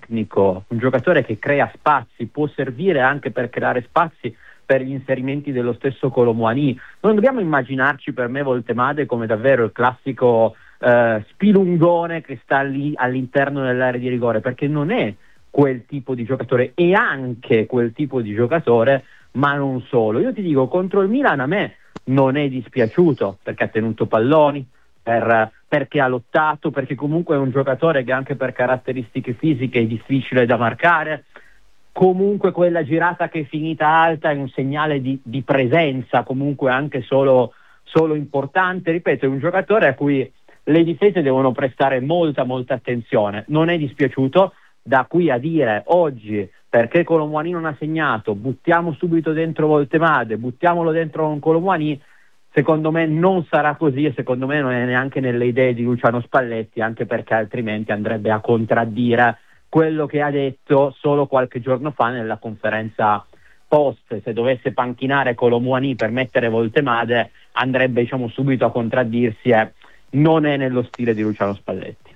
tecnico, un giocatore che crea spazi, può servire anche per creare spazi per gli inserimenti dello stesso Kolo Muani. Non dobbiamo immaginarci, per me, Voltemade come davvero il classico spilungone che sta lì all'interno dell'area di rigore, perché non è quel tipo di giocatore, è anche quel tipo di giocatore, ma non solo. Io ti dico, contro il Milan a me non è dispiaciuto, perché ha tenuto palloni, perché ha lottato, perché comunque è un giocatore che anche per caratteristiche fisiche è difficile da marcare. Comunque quella girata che è finita alta è un segnale di presenza, comunque anche solo importante. Ripeto, è un giocatore a cui le difese devono prestare molta attenzione. Non è dispiaciuto. Da qui a dire oggi, perché Kolo Muani non ha segnato, buttiamo subito dentro Voltemade, buttiamolo dentro un Kolo Muani, secondo me non sarà così, e secondo me non è neanche nelle idee di Luciano Spalletti, anche perché altrimenti andrebbe a contraddire quello che ha detto solo qualche giorno fa nella conferenza post. Se dovesse panchinare Kolo Muani per mettere Voltemade, andrebbe, diciamo, subito a contraddirsi, e non è nello stile di Luciano Spalletti.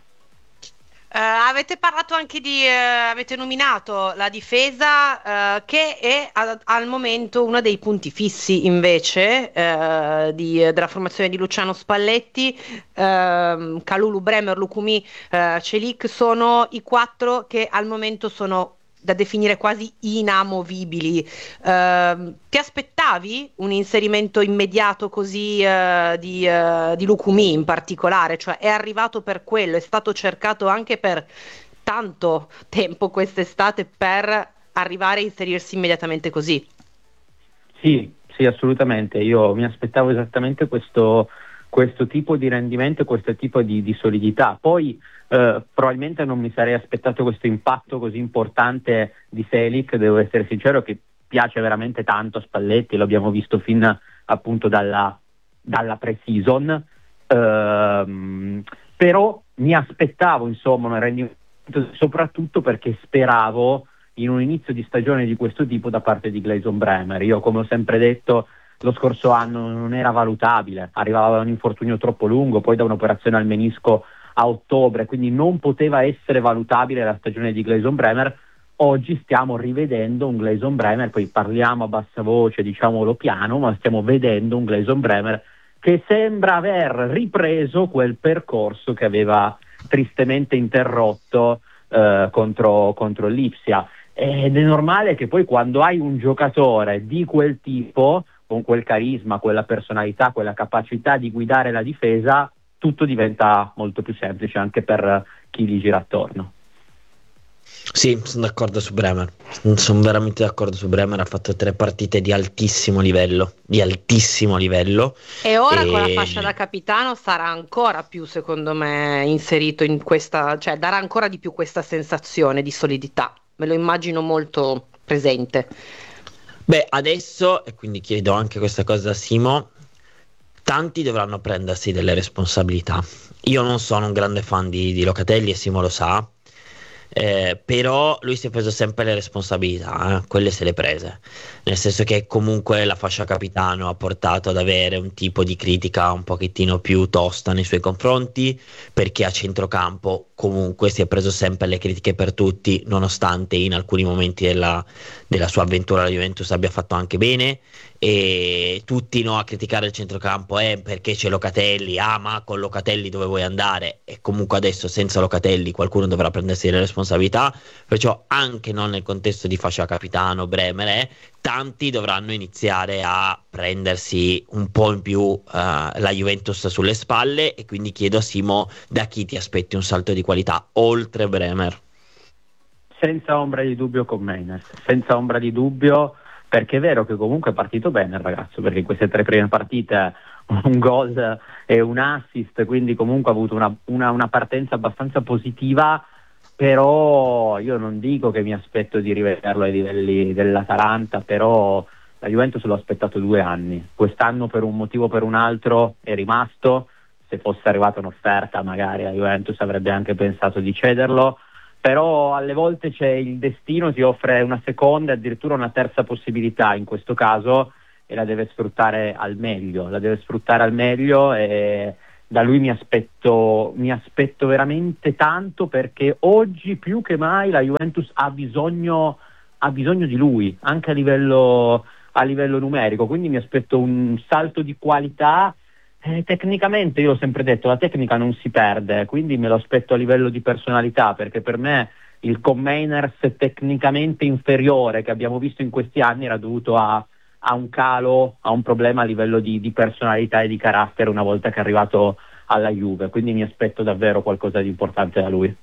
Avete parlato anche avete nominato la difesa, che è al momento uno dei punti fissi invece della formazione di Luciano Spalletti. Kalulu, Bremer, Lukumi, Celik sono i 4 che al momento sono da definire quasi inamovibili. Ti aspettavi un inserimento immediato così di Lukumi in particolare? Cioè è arrivato per quello, è stato cercato anche per tanto tempo quest'estate per arrivare a inserirsi immediatamente così? Sì, assolutamente. Io mi aspettavo esattamente questo tipo di rendimento, questo tipo di solidità. Poi probabilmente non mi sarei aspettato questo impatto così importante di Selic, devo essere sincero, che piace veramente tanto a Spalletti, lo abbiamo visto fin appunto dalla pre-season, però mi aspettavo insomma un rendimento, soprattutto perché speravo in un inizio di stagione di questo tipo da parte di Gleison Bremer. Io, come ho sempre detto, lo scorso anno non era valutabile, arrivava da un infortunio troppo lungo, poi da un'operazione al menisco a ottobre, quindi non poteva essere valutabile la stagione di Gleison Bremer. Oggi stiamo rivedendo un Gleison Bremer, poi parliamo a bassa voce, diciamolo piano, ma stiamo vedendo un Gleison Bremer che sembra aver ripreso quel percorso che aveva tristemente interrotto contro l'Ipsia. Ed è normale che poi, quando hai un giocatore di quel tipo, con quel carisma, quella personalità, quella capacità di guidare la difesa, tutto diventa molto più semplice anche per chi gli gira attorno. Sì, sono d'accordo su Bremer, sono veramente d'accordo su Bremer. Ha fatto 3 partite di altissimo livello, E ora con la fascia da capitano sarà ancora più, secondo me, inserito in questa, cioè darà ancora di più questa sensazione di solidità. Me lo immagino molto presente. Beh, adesso, e quindi chiedo anche questa cosa a Simo, tanti dovranno prendersi delle responsabilità. Io non sono un grande fan di Locatelli, e Simo lo sa, però lui si è preso sempre le responsabilità, quelle se le prese, nel senso che comunque la fascia capitano ha portato ad avere un tipo di critica un pochettino più tosta nei suoi confronti, perché a centrocampo comunque si è preso sempre le critiche per tutti, nonostante in alcuni momenti della sua avventura alla Juventus abbia fatto anche bene. E tutti a criticare il centrocampo perché c'è Locatelli, ma con Locatelli dove vuoi andare? E comunque adesso senza Locatelli qualcuno dovrà prendersi le responsabilità, perciò anche non nel contesto di fascia capitano Bremer, tanti dovranno iniziare a prendersi un po' in più la Juventus sulle spalle. E quindi chiedo a Simo, da chi ti aspetti un salto di qualità oltre Bremer? Senza ombra di dubbio con Menes, senza ombra di dubbio, perché è vero che comunque è partito bene il ragazzo, perché in queste 3 prime partite un gol e un assist, quindi comunque ha avuto una partenza abbastanza positiva. Però io non dico che mi aspetto di rivederlo ai livelli dell'Atalanta, però la Juventus l'ho aspettato 2 anni, quest'anno per un motivo o per un altro è rimasto. Se fosse arrivata un'offerta magari la Juventus avrebbe anche pensato di cederlo, però alle volte il destino ti offre una seconda e addirittura una terza possibilità in questo caso, e la deve sfruttare al meglio, e da lui mi aspetto veramente tanto, perché oggi più che mai la Juventus ha bisogno di lui, anche a livello numerico, quindi mi aspetto un salto di qualità. Tecnicamente, io ho sempre detto, la tecnica non si perde, quindi me lo aspetto a livello di personalità, perché per me il Koemeiners tecnicamente inferiore che abbiamo visto in questi anni era dovuto a un calo, a un problema a livello di personalità e di carattere una volta che è arrivato alla Juve, quindi mi aspetto davvero qualcosa di importante da lui.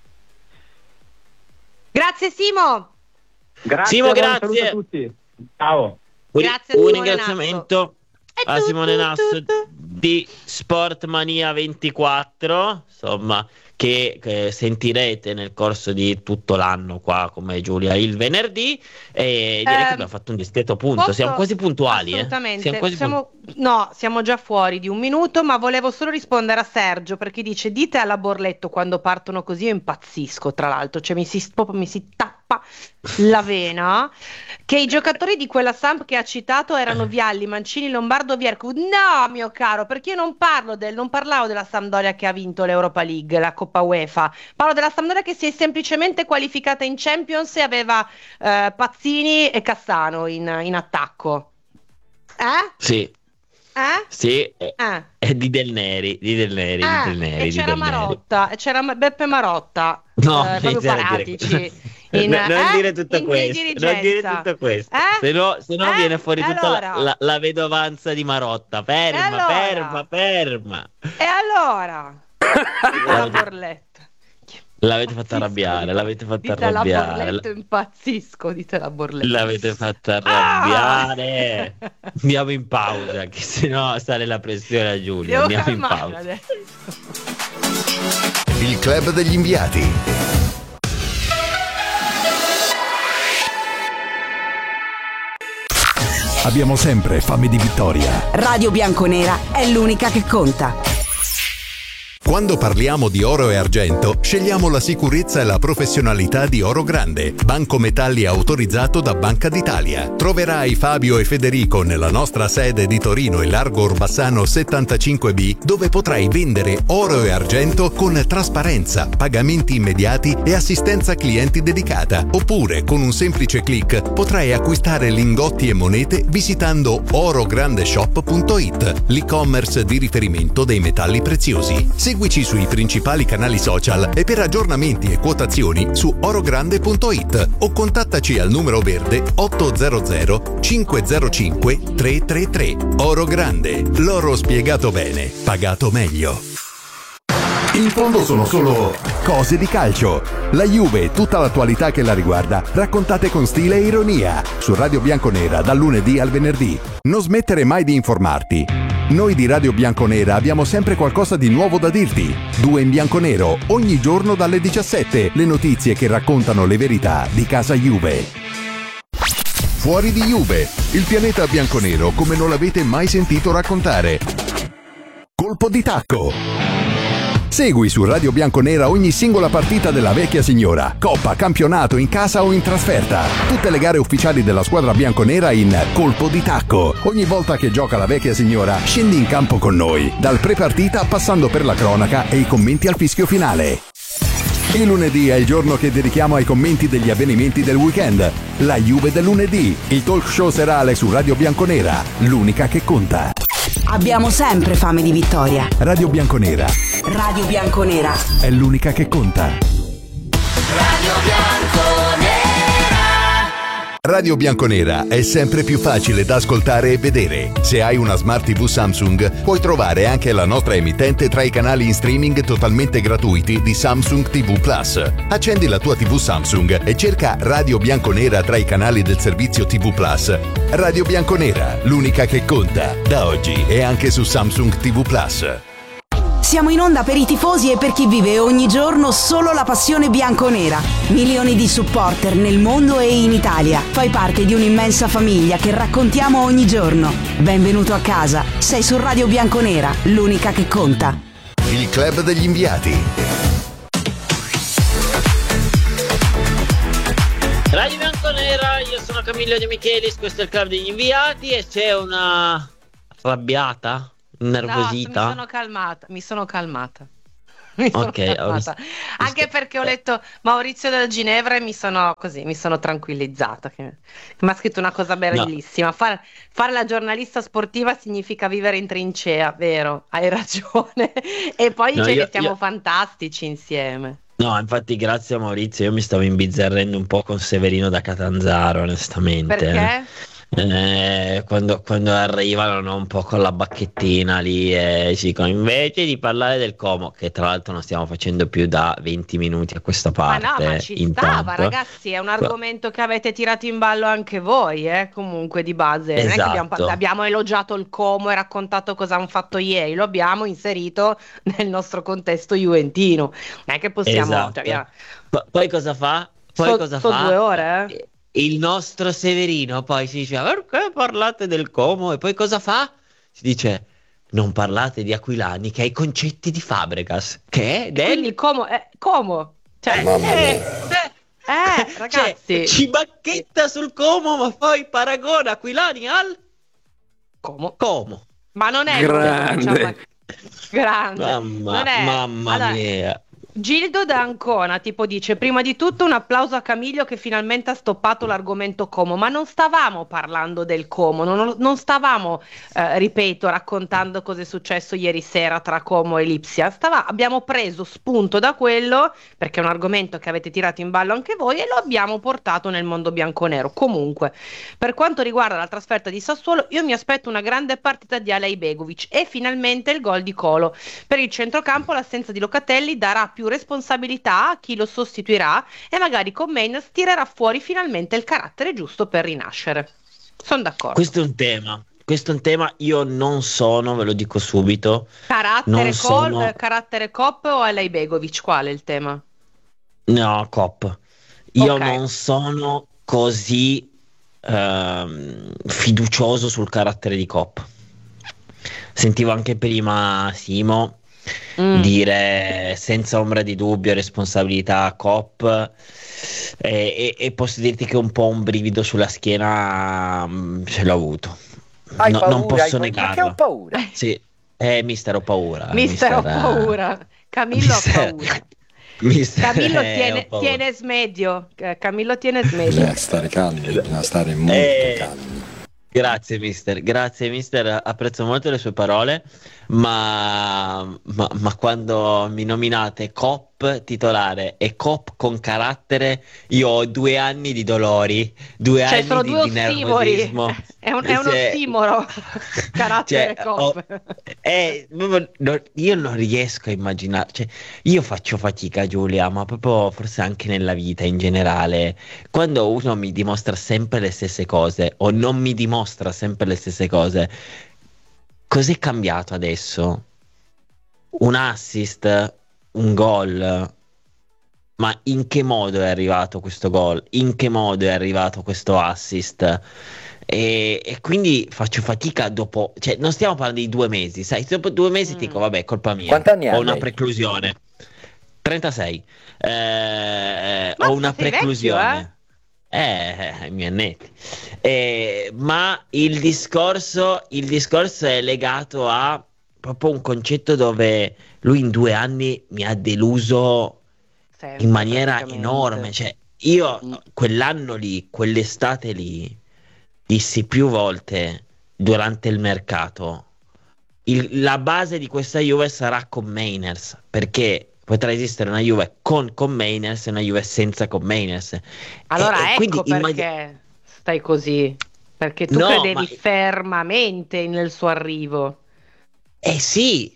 Grazie Simo! Grazie, Simo, grazie. grazie A tutti. Ciao. Grazie a un Simone ringraziamento a Simone Nasso di Sportmania 24, insomma, che sentirete nel corso di tutto l'anno qua come Giulia il venerdì, e direi che abbiamo fatto un discreto punto, siamo quasi puntuali. Assolutamente, siamo già fuori di un minuto, ma volevo solo rispondere a Sergio, perché dice: dite alla Borletto quando partono così, io impazzisco, tra l'altro, cioè mi si tappa la vena, che i giocatori di quella Samp che ha citato erano Vialli, Mancini, Lombardo, Vierco. No, mio caro, perché io non parlavo della Sampdoria che ha vinto l'Europa League, la Coppa UEFA, parlo della Sampdoria che si è semplicemente qualificata in Champions e aveva Pazzini e Cassano in attacco. Sì. Sì, è di Del Neri, e c'era Marotta, e c'era Beppe Marotta, proprio paratici. Non dire tutto questo, se no viene fuori tutta la vedovanza di Marotta. Ferma. E allora? La Borletta. L'avete fatta arrabbiare, dite la Borletta, impazzisco, dite la Borletta. L'avete fatta arrabbiare. Andiamo in pausa, che sennò sale la pressione a Giulia. Andiamo in pausa adesso. Il club degli inviati. Abbiamo sempre fame di vittoria. Radio Bianconera è l'unica che conta. Quando parliamo di oro e argento, scegliamo la sicurezza e la professionalità di Oro Grande, banco metalli autorizzato da Banca d'Italia. Troverai Fabio e Federico nella nostra sede di Torino e Largo Orbassano 75B, dove potrai vendere oro e argento con trasparenza, pagamenti immediati e assistenza clienti dedicata. Oppure, con un semplice click, potrai acquistare lingotti e monete visitando orograndeshop.it, l'e-commerce di riferimento dei metalli preziosi. Seguici sui principali canali social e per aggiornamenti e quotazioni su orogrande.it o contattaci al numero verde 800 505 333. Oro Grande, l'oro spiegato bene, pagato meglio. In fondo sono solo cose di calcio. La Juve e tutta l'attualità che la riguarda, raccontate con stile e ironia, su Radio Bianconera dal lunedì al venerdì. Non smettere mai di informarti. Noi di Radio Bianconera abbiamo sempre qualcosa di nuovo da dirti. 2 in bianconero, ogni giorno dalle 17, le notizie che raccontano le verità di casa Juve. Fuori di Juve, il pianeta bianconero come non l'avete mai sentito raccontare. Colpo di tacco. Segui su Radio Bianconera ogni singola partita della vecchia signora, coppa, campionato, in casa o in trasferta. Tutte le gare ufficiali della squadra bianconera in Colpo di Tacco. Ogni volta che gioca la vecchia signora, scendi in campo con noi, dal pre-partita passando per la cronaca e i commenti al fischio finale. Il lunedì è il giorno che dedichiamo ai commenti degli avvenimenti del weekend. La Juve del lunedì, il talk show serale su Radio Bianconera, l'unica che conta. Abbiamo sempre fame di vittoria. Radio Bianconera. Radio Bianconera È l'unica che conta. Radio Bianconera. Radio Bianconera è sempre più facile da ascoltare e vedere. Se hai una Smart TV Samsung, puoi trovare anche la nostra emittente tra i canali in streaming totalmente gratuiti di Samsung TV Plus. Accendi la tua TV Samsung e cerca Radio Bianconera tra i canali del servizio TV Plus. Radio Bianconera, l'unica che conta, da oggi e anche su Samsung TV Plus. Siamo in onda per i tifosi e per chi vive ogni giorno solo la passione bianconera. Milioni di supporter nel mondo e in Italia. Fai parte di un'immensa famiglia che raccontiamo ogni giorno. Benvenuto a casa. Sei su Radio Bianconera, l'unica che conta. Il club degli inviati. Radio Bianconera, io sono Camillo De Michelis, questo è il club degli inviati e c'è una arrabbiata, Nervosita? No, mi sono calmata. Mi sono Ok, calmata. Anche perché ho letto Maurizio della Ginevra e mi sono tranquillizzata. Che mi ha scritto una cosa No, bellissima. Fare la giornalista sportiva significa vivere in trincea, vero? Hai ragione. E poi no, dice che io, siamo fantastici insieme. no, infatti grazie a Maurizio, io mi stavo imbizzarrendo un po' con Severino da Catanzaro, onestamente. Perché? Quando arrivano, no, un po' con la bacchettina lì e ci dicono invece di parlare del Como, che tra l'altro non stiamo facendo più da 20 minuti a questa Ma no, ma parte, ci stava, intanto. ragazzi, è un argomento che avete tirato in ballo anche voi, comunque di base. Non è che Esatto, abbiamo elogiato il Como e raccontato cosa hanno fatto ieri, lo abbiamo inserito nel nostro contesto juventino. Non è che possiamo, cioè, esatto. Poi cosa fa? Poi cosa so due fa? ore, eh? Il nostro Severino poi si dice perché parlate del Como? E poi cosa fa? Si dice non parlate di Aquilani che ha i concetti di Fabregas, che è E quindi del... il Como, cioè, Cioè, ragazzi, ci bacchetta sul Como, ma poi paragona Aquilani al Como, Como. ma non è Grande. grande, non è, Mamma allora, mia. Gildo da Ancona tipo dice prima di tutto un applauso a Camillo che finalmente ha stoppato l'argomento Como, ma non stavamo parlando del Como, non stavamo, ripeto, raccontando cosa è successo ieri sera tra Como e Lipsia, abbiamo preso spunto da quello perché è un argomento che avete tirato in ballo anche voi e lo abbiamo portato nel mondo bianconero. Comunque, per quanto riguarda la trasferta di Sassuolo, io mi aspetto una grande partita di Alej Begovic e finalmente il gol di Colo. Per il centrocampo l'assenza di Locatelli darà più responsabilità a chi lo sostituirà e magari con Mainz tirerà fuori finalmente il carattere giusto per rinascere. Sono d'accordo. Questo è un tema, io non sono, ve lo dico subito, non sono... Carattere Cop o Alej Begovic? Qual è il tema? No, Cop. Io Ok. non sono così fiducioso sul carattere di Cop. Sentivo anche prima Simo dire senza ombra di dubbio responsabilità a Cop e posso dirti che un po' un brivido sulla schiena ce l'ho avuto. Hai Non paura? posso Ma che ho negarlo. paura? Sì, mister ho paura. Mister, ho paura. Camillo ha paura. Mister, Camillo ho paura. tiene smedio. Camillo tiene smedio. Bisogna stare calmi, bisogna stare molto calmi. Grazie mister, apprezzo molto le sue parole, ma quando mi nominate Cop titolare e Cop con carattere, io ho 2 anni di dolori, 2 Cioè, anni sono di due ossimori. nervosismo. È uno Cioè, ossimoro. Carattere Cop. io non riesco a immaginare, cioè, io faccio fatica, Giulia, ma proprio forse anche nella vita in generale, quando uno mi dimostra sempre le stesse cose o non mi dimostra sempre le stesse cose, cos'è cambiato adesso? Un assist, un gol, ma in che modo è arrivato questo gol? In che modo è arrivato questo assist? E quindi faccio fatica dopo, cioè non stiamo parlando di 2 mesi, sai, dopo 2 mesi ti dico vabbè, colpa mia, Quanti anni ho ha una lei? preclusione. 36. Mazza, Ho una sei vecchio, preclusione. I miei annetti. Ma il discorso è legato a proprio un concetto dove lui in 2 anni mi ha deluso Sempre, in maniera praticamente. enorme. Cioè, io quell'anno lì, quell'estate lì, dissi più volte durante il mercato, la base di questa Juve sarà con Mainers, perché potrà esistere una Juve con Mainers e una Juve senza con Mainers. Allora E ecco quindi perché stai così. Perché tu No, credevi ma- fermamente nel suo arrivo. sì,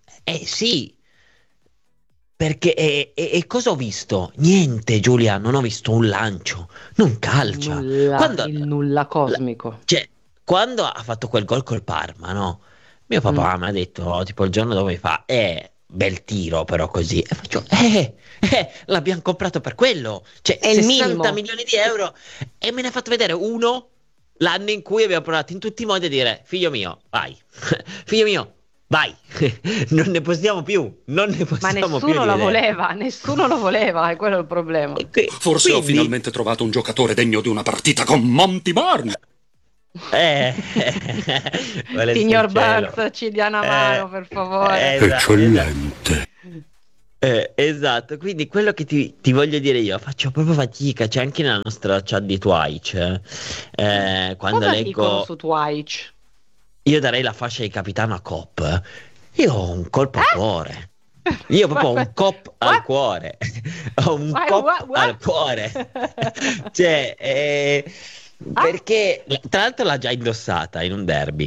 perché e cosa ho visto? Niente, Giulia, non ho visto un lancio, non calcia. Quando, Il nulla cosmico. cioè, quando ha fatto quel gol col Parma, no? Mio papà mi ha detto, tipo il giorno dopo mi fa, bel tiro però così. E faccio, l'abbiamo comprato per quello. Cioè, È il 60 minimo. milioni di euro. E me ne ha fatto vedere uno l'anno in cui abbiamo provato in tutti i modi a dire, figlio mio, vai. Figlio mio, vai. Non ne possiamo più. Non ne Ma possiamo più nessuno di lo vedere. voleva, nessuno lo voleva, è quello il problema. E Forse ho quindi- finalmente trovato un giocatore degno di una partita con Monty Barnes. Vuole Signor sul cielo. Burns, ci dia una mano, per favore. Eccellente. Esatto, quindi quello che ti voglio dire io, faccio proprio fatica, c'è anche nella nostra chat di Twitch, quando Cosa dicono leggo, su Twitch? io darei la fascia di capitano a Cop, io ho un colpo al cuore, io proprio ho un cop al What? cuore, ho un cop What? al cuore, cioè, perché tra l'altro l'ha già indossata in un derby,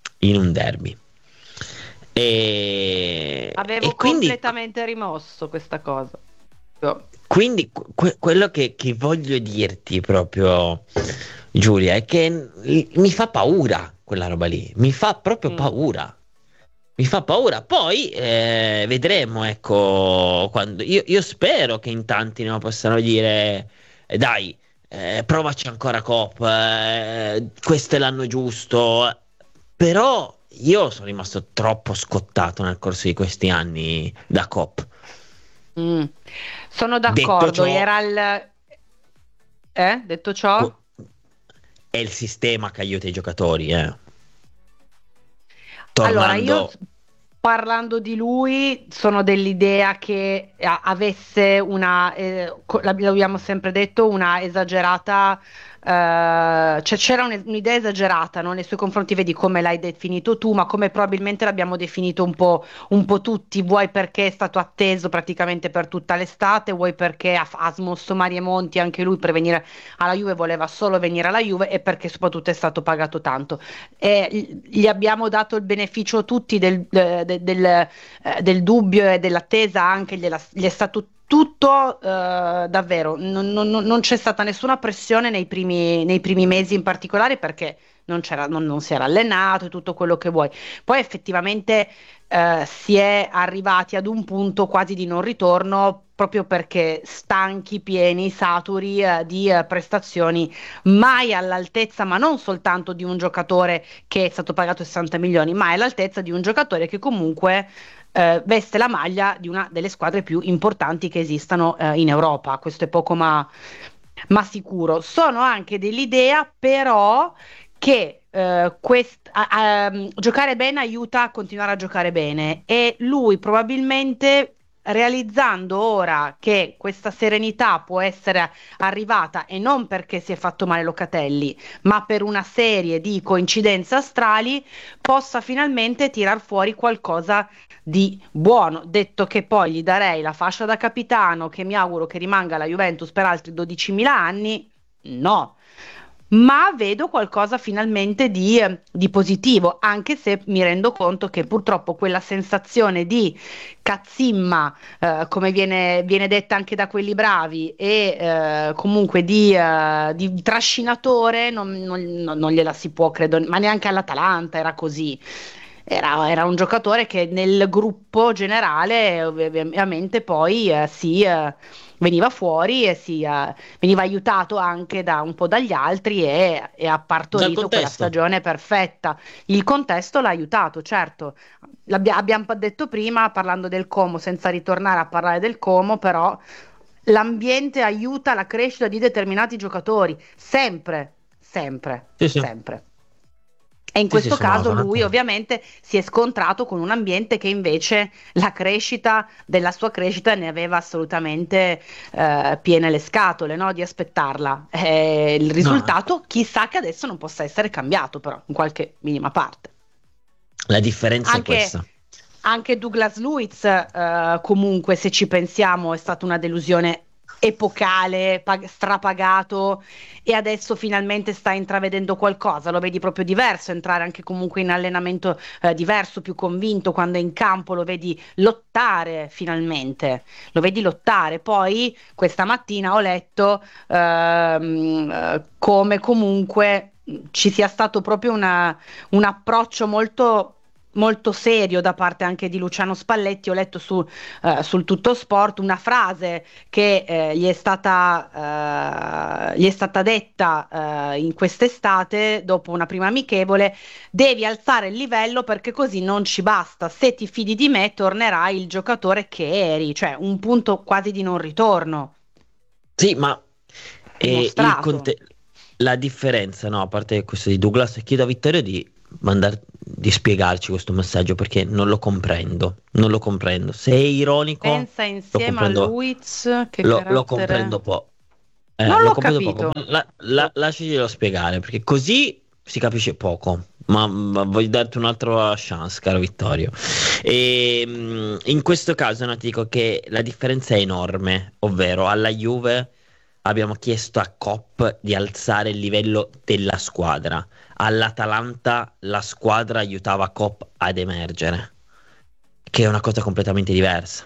Avevo e quindi completamente rimosso questa cosa. Io- Quindi quello che voglio dirti proprio, Giulia, è che mi fa paura quella roba lì, mi fa proprio paura. Mi fa paura. Poi vedremo, ecco, quando io spero che in tanti no, possano dire, dai, provaci ancora Cop, questo è l'anno giusto. Però io sono rimasto troppo scottato nel corso di questi anni da Cop. Mm. Sono Detto d'accordo, ciò, era il... Detto ciò? è il sistema che aiuta i giocatori, Allora, tornando. parlando di lui, sono dell'idea che avesse una, l'abbiamo sempre detto, una esagerata, cioè c'era un'idea esagerata, no, nei suoi confronti, vedi come l'hai definito tu, ma come probabilmente l'abbiamo definito un po' tutti, vuoi perché è stato atteso praticamente per tutta l'estate, vuoi perché ha smosso mari e monti anche lui per venire alla Juve, voleva solo venire alla Juve e perché soprattutto è stato pagato tanto. Gli abbiamo dato il beneficio tutti del dubbio e dell'attesa, anche gli è stato tutto davvero, non c'è stata nessuna pressione nei primi mesi in particolare perché non si era allenato e tutto quello che vuoi. Poi effettivamente si è arrivati ad un punto quasi di non ritorno proprio perché stanchi, pieni, saturi di prestazioni mai all'altezza, ma non soltanto di un giocatore che è stato pagato 60 milioni, ma è all'altezza di un giocatore che comunque veste la maglia di una delle squadre più importanti che esistano in Europa. Questo è poco ma sicuro. Sono anche dell'idea, però, che giocare bene aiuta a continuare a giocare bene e lui probabilmente realizzando ora che questa serenità può essere arrivata e non perché si è fatto male Locatelli, ma per una serie di coincidenze astrali, possa finalmente tirar fuori qualcosa di buono. Detto che poi gli darei la fascia da capitano, che mi auguro che rimanga alla Juventus per altri 12.000 anni, no. Ma vedo qualcosa finalmente di positivo, anche se mi rendo conto che purtroppo quella sensazione di cazzimma, come viene detta anche da quelli bravi, e comunque di trascinatore, non gliela si può, credo, ma neanche all'Atalanta era così. Era un giocatore che nel gruppo generale ovviamente poi veniva fuori e veniva aiutato anche da un po' dagli altri e ha Dal partorito quella contesto. stagione perfetta. Il contesto l'ha aiutato, certo. Abbiamo detto prima, parlando del Como, senza ritornare a parlare del Como, però l'ambiente aiuta la crescita di determinati giocatori, sempre, sempre, Sì, sì. sempre. E in Sì, sì, questo caso sono lui d'accordo. ovviamente si è scontrato con un ambiente che invece la crescita della sua crescita ne aveva assolutamente piene le scatole, no? Di aspettarla. Il No, risultato chissà che adesso non possa essere cambiato, però in qualche minima parte. la differenza è Anche, questa. anche Douglas Luiz, comunque, se ci pensiamo, è stata una delusione epocale, strapagato, e adesso finalmente sta intravedendo qualcosa. Lo vedi proprio diverso, entrare anche comunque in allenamento diverso, più convinto, quando è in campo lo vedi lottare finalmente, lo vedi lottare. Poi questa mattina ho letto come comunque ci sia stato proprio un approccio molto molto serio da parte anche di Luciano Spalletti. Ho letto sul Tutto Sport una frase che gli è stata detta in quest'estate dopo una prima amichevole: devi alzare il livello perché così non ci basta, se ti fidi di me tornerai il giocatore che eri, cioè un punto quasi di non ritorno Sì, ma il dimostrato. la differenza, no, a parte questo di Douglas, chiedo a Vittorio di spiegarci questo messaggio perché non lo comprendo. Se è ironico, Pensa insieme a Luiz che lo carattere... comprendo poco. Non lo l'ho comprendo capito. poco. Lasciaglielo spiegare perché così si capisce poco. Ma voglio darti un'altra chance, caro Vittorio. In questo caso no, ti dico che la differenza è enorme, ovvero alla Juve abbiamo chiesto a Klopp di alzare il livello della squadra. All'Atalanta la squadra aiutava Klopp ad emergere, che è una cosa completamente diversa.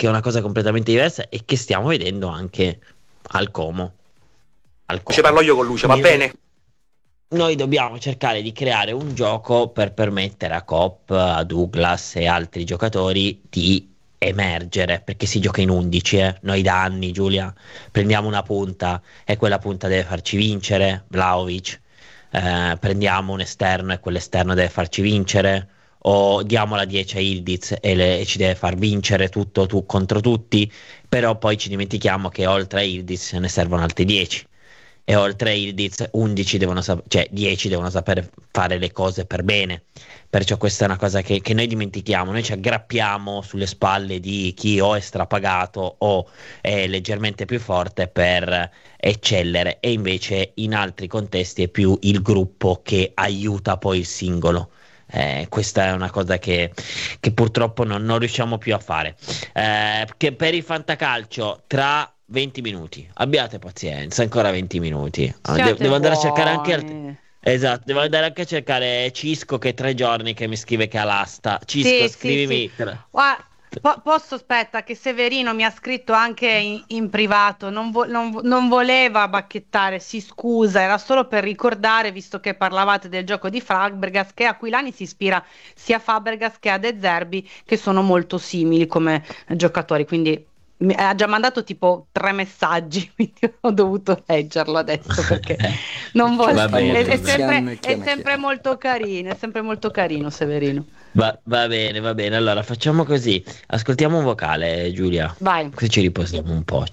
E che stiamo vedendo anche al Como. Ci parlo io con Luce, va bene? Noi dobbiamo cercare di creare un gioco per permettere a Klopp, a Douglas e altri giocatori di emergere, perché si gioca in 11, Noi da anni, Giulia, prendiamo una punta e quella punta deve farci vincere, Vlahovic, prendiamo un esterno e quell'esterno deve farci vincere, o diamo la 10 a Ildiz e ci deve far vincere tutto tu contro tutti, però poi ci dimentichiamo che oltre a Ildiz ne servono altri 10. E oltre a Ildiz 11 10 devono sapere fare le cose per bene. Perciò questa è una cosa che noi dimentichiamo. Noi ci aggrappiamo sulle spalle di chi o è strapagato o è leggermente più forte per eccellere, e invece in altri contesti è più il gruppo che aiuta poi il singolo. Questa è una cosa che purtroppo non riusciamo più a fare. Che per il fantacalcio tra 20 minuti, abbiate pazienza, ancora 20 minuti. Devo andare a cercare anche esatto, devo andare anche a cercare Cisco, che è 3 giorni che mi scrive che ha l'asta. Cisco, scrivimi. Sì. Posso, aspetta, che Severino mi ha scritto anche in privato, non voleva bacchettare, si scusa, era solo per ricordare, visto che parlavate del gioco di Fabregas, che Aquilani si ispira sia a Fabregas che a De Zerbi, che sono molto simili come giocatori, quindi ha già mandato tipo 3 messaggi, quindi ho dovuto leggerlo adesso perché non voglio. È sempre molto carino, Severino. Va bene, allora facciamo così, ascoltiamo un vocale, Giulia. Vai. Così ci riposiamo un po'.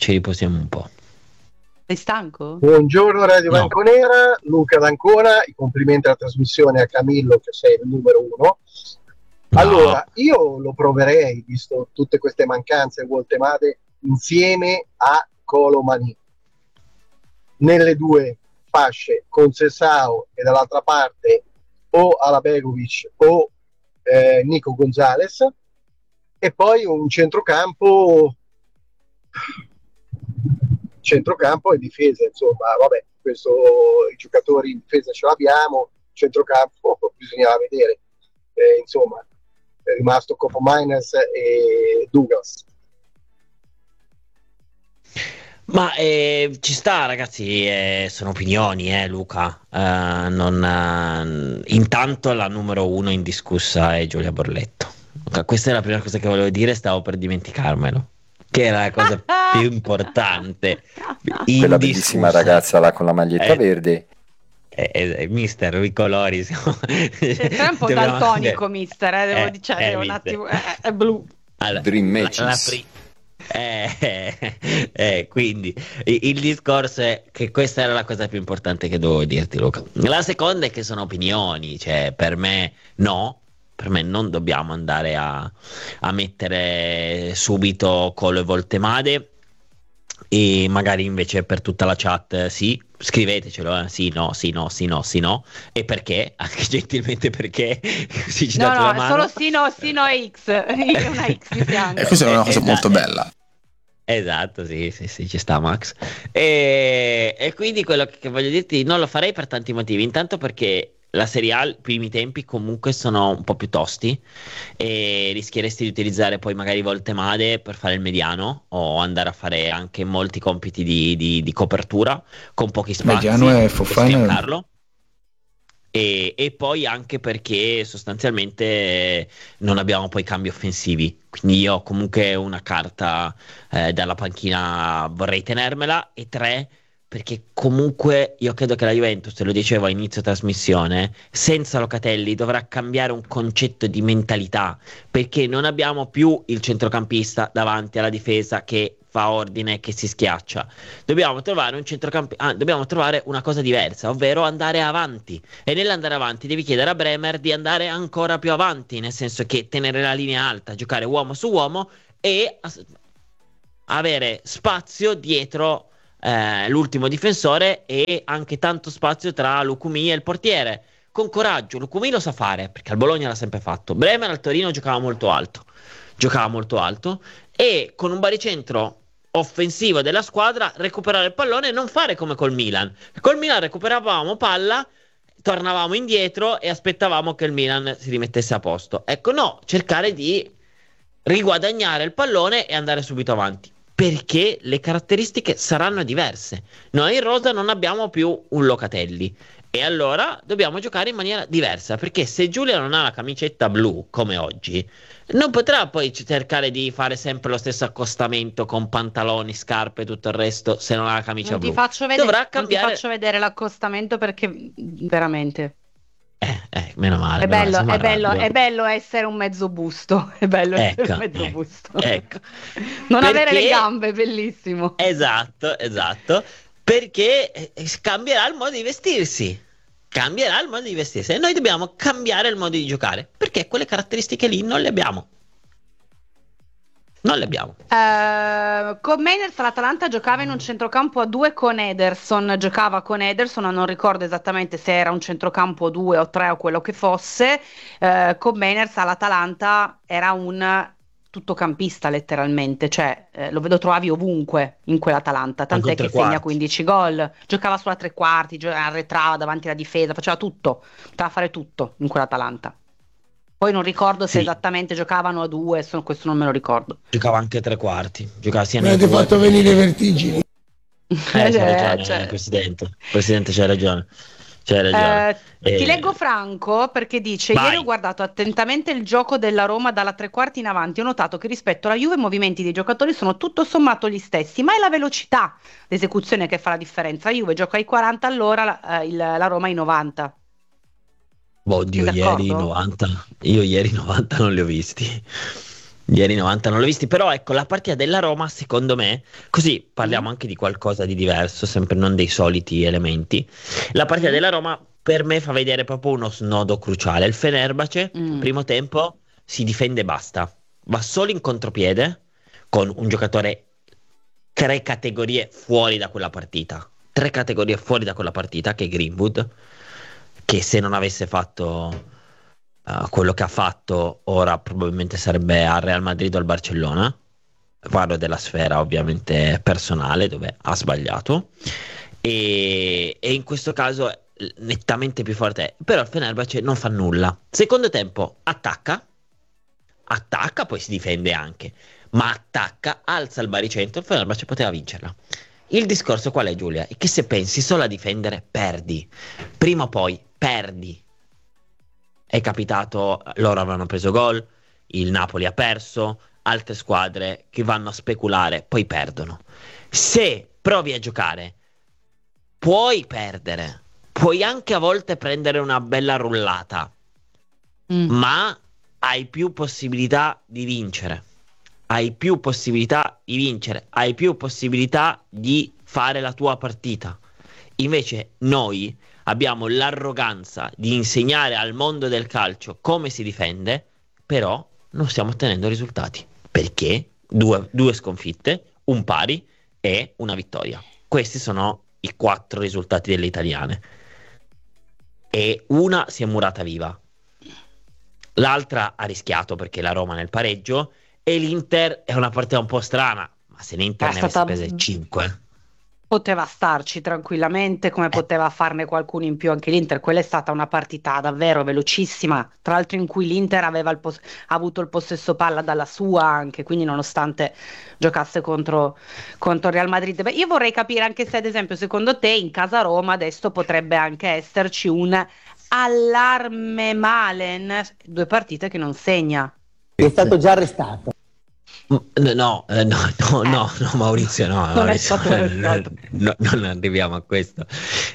Sei stanco? Buongiorno Radio Bianconera, Luca d'Ancona, i complimenti alla trasmissione, a Camillo che sei il numero 1. Allora, io lo proverei, visto tutte queste mancanze voltemate, insieme a Colomani nelle 2 fasce, con Sessao e dall'altra parte o Alabegovic o Nico Gonzalez, e poi un centrocampo e difesa, insomma, vabbè, i giocatori in difesa ce l'abbiamo, centrocampo bisognava vedere, insomma, è rimasto Copo Miners e Douglas. Ma ci sta, ragazzi, sono opinioni, Luca. Intanto la numero 1 indiscussa è Giulia Borletto. Questa è la prima cosa che volevo dire, stavo per dimenticarmelo, che era la cosa più importante. Quella bellissima ragazza là con la maglietta verde. Mister, i colori è un po' daltonico, mister, devo dire un attimo, è blu. Allora, Dream Matches. Quindi il discorso è che questa era la cosa più importante che dovevo dirti, Luca. La seconda è che sono opinioni, cioè per me non dobbiamo andare a mettere subito Colo e Voltemade, e magari invece per tutta la chat sì, scrivetecelo, sì, no, e perché, anche gentilmente, perché così ci date la mano. Solo sì, no e X, una X di fianco. E questa è una cosa molto bella. Esatto, sì, ci sta Max. E quindi quello che voglio dirti, non lo farei per tanti motivi. Intanto perché la Serie A, i primi tempi comunque sono un po' più tosti e rischieresti di utilizzare poi magari Voltemade per fare il mediano, o andare a fare anche molti compiti di copertura con pochi spazi. Mediano è Fofana. E poi anche perché sostanzialmente non abbiamo poi cambi offensivi, quindi io comunque una carta dalla panchina vorrei tenermela. E 3, perché comunque io credo che la Juventus, te lo dicevo a inizio trasmissione, senza Locatelli dovrà cambiare un concetto di mentalità, perché non abbiamo più il centrocampista davanti alla difesa che fa ordine, che si schiaccia. Dobbiamo trovare dobbiamo trovare una cosa diversa, ovvero andare avanti. E nell'andare avanti devi chiedere a Bremer di andare ancora più avanti, nel senso che tenere la linea alta, giocare uomo su uomo e avere spazio dietro l'ultimo difensore e anche tanto spazio tra Lucumí e il portiere. Con coraggio, Lucumí lo sa fare, perché al Bologna l'ha sempre fatto. Bremer al Torino giocava molto alto e con un baricentro offensivo della squadra recuperare il pallone e non fare come col Milan. Col Milan recuperavamo palla, tornavamo indietro e aspettavamo che il Milan si rimettesse a posto. Ecco, no, cercare di riguadagnare il pallone e andare subito avanti, perché le caratteristiche saranno diverse. Noi in rosa non abbiamo più un Locatelli e allora dobbiamo giocare in maniera diversa, perché se Giulia non ha la camicetta blu come oggi, non potrà poi cercare di fare sempre lo stesso accostamento con pantaloni, scarpe e tutto il resto se non ha la camicia blu. Dovrà cambiare. Non ti faccio vedere l'accostamento perché veramente meno male. È bello essere un mezzo busto. È bello essere un mezzo busto. Ecco. Non avere le gambe, bellissimo. Esatto. Perché cambierà il modo di vestirsi. E noi dobbiamo cambiare il modo di giocare, perché quelle caratteristiche lì non le abbiamo. Con Mainers l'Atalanta giocava in un centrocampo a 2 con Ederson, non ricordo esattamente se era un centrocampo 2 o 3 o quello che fosse. Con Mainers all'Atalanta era un tuttocampista letteralmente, cioè lo trovavi ovunque in quell'Atalanta, tant'è che segna 15 gol, giocava sulla tre quarti, arretrava davanti alla difesa, faceva tutto, poteva fare tutto in quell'Atalanta. Poi non ricordo se esattamente giocavano a 2, questo non me lo ricordo. Giocava anche tre quarti, giocava sia mi avete fatto venire i vertigini. C'hai ragione, Presidente, c'hai ragione. Ti leggo Franco perché dice: Vai. Ieri ho guardato attentamente il gioco della Roma dalla tre quarti in avanti, ho notato che rispetto alla Juve i movimenti dei giocatori sono tutto sommato gli stessi, ma è la velocità d'esecuzione che fa la differenza. La Juve gioca ai 40 all'ora, la Roma ai 90. Oddio, ieri 90 non li ho visti. Però ecco, la partita della Roma, secondo me, così parliamo anche di qualcosa di diverso, sempre non dei soliti elementi. La partita della Roma per me fa vedere proprio uno snodo cruciale. Il Fenerbahce, primo tempo, si difende e basta. Va solo in contropiede con un giocatore 3 categorie fuori da quella partita. 3 categorie fuori da quella partita, che è Greenwood, che se non avesse fatto quello che ha fatto ora probabilmente sarebbe al Real Madrid o al Barcellona. Parlo della sfera ovviamente personale, dove ha sbagliato, e in questo caso è nettamente più forte. Però il Fenerbahce non fa nulla. Secondo tempo attacca, poi si difende anche, ma attacca, alza il baricentro. Il Fenerbahce poteva vincerla. Il discorso qual è, Giulia? È che se pensi solo a difendere perdi, prima o poi perdi. È capitato, loro avranno preso gol, il Napoli ha perso, altre squadre che vanno a speculare poi perdono. Se provi a giocare puoi perdere, puoi anche a volte prendere una bella rullata, ma hai più possibilità di vincere, hai più possibilità di fare la tua partita. Invece noi abbiamo l'arroganza di insegnare al mondo del calcio come si difende, però non stiamo ottenendo risultati, perché due sconfitte, un pari e una vittoria. Questi sono i 4 risultati delle italiane, e una si è murata viva, l'altra ha rischiato perché la Roma nel pareggio, e l'Inter è una partita un po' strana, ma se l'Inter ne avesse prese 5 poteva starci tranquillamente, come poteva farne qualcuno in più anche l'Inter. Quella è stata una partita davvero velocissima, tra l'altro in cui l'Inter aveva ha avuto il possesso palla dalla sua anche, quindi nonostante giocasse contro il Real Madrid. Beh, io vorrei capire anche se ad esempio secondo te in casa Roma adesso potrebbe anche esserci un allarme Malen, 2 partite che non segna. È stato già arrestato. No, Maurizio, non arriviamo a questo.